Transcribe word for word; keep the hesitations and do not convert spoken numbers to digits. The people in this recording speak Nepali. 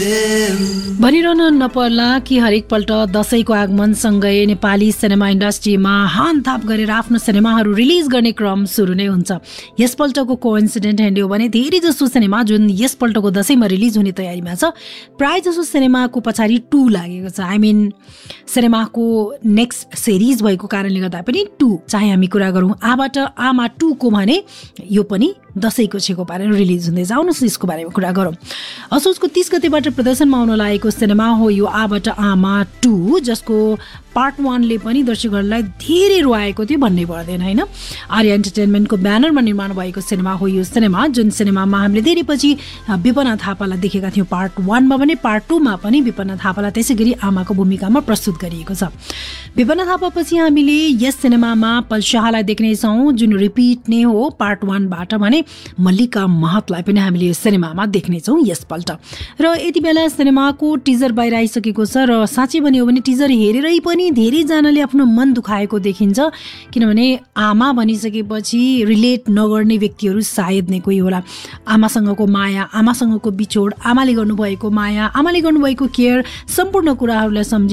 भनिरहन नपर्ला कि हरेकपल्ट दसैँको आगमनसँगै नेपाली सिनेमा इन्डस्ट्रीमा हानथाप गरेर आफ्नो सिनेमाहरू रिलिज गर्ने क्रम सुरु नै हुन्छ। यसपल्टको कोइन्सिडेन्ट हेर्ने हो भने धेरै जसो सिनेमा जुन यसपल्टको दसैँमा रिलिज हुने तयारीमा छ, प्राय जसो सिनेमाको पछाडि टू लागेको छ। आई मिन सिनेमाको नेक्स्ट सिरिज भएको कारणले गर्दा पनि टू, चाहे हामी कुरा गरौँ आबाट आमा टूको भने यो पनि दसैँको छेको पारेर रिलिज हुँदैछ। आउनुहोस् यसको बारेमा कुरा गरौँ। असोजको तीस गतेबाट प्रदर्शनमा आउन लागेको सिनेमा हो यो आबाट आमा टू, जसको पार्ट वानले पनि दर्शकहरूलाई धेरै रुवाएको थियो भन्नै पर्दैन होइन। आर्य एन्टरटेनमेन्टको ब्यानरमा निर्माण भएको सिनेमा हो यो सिनेमा, जुन सिनेमामा हामीले धेरै पछि विपना थापालाई देखेका थियौँ पार्ट वानमा भने पार्ट टूमा पनि विपना थापालाई त्यसै गरी आमाको भूमिकामा प्रस्तुत गरिएको छ। विपना थापापछि हामीले यस सिनेमामा पल्शाहलाई देख्नेछौँ, जुन रिपिट नै हो पार्ट वानबाट भने मल्लिका महतलाई पनि हामीले यो सिनेमामा देख्नेछौँ यसपल्ट। र यति बेला सिनेमाको टिजर बाहिर आइसकेको छ र साँच्चै भन्यो भने टिजर हेरेरै पनि धेरैजनाले आफ्नो मन दुखाएको देखिन्छ, किनभने आमा भनिसकेपछि रिलेट नगर्ने व्यक्तिहरू सायद नै कोही होला। आमासँगको माया, आमासँगको बिछोड, आमाले गर्नुभएको माया, आमाले गर्नुभएको केयर, सम्पूर्ण कुराहरूलाई सम्झि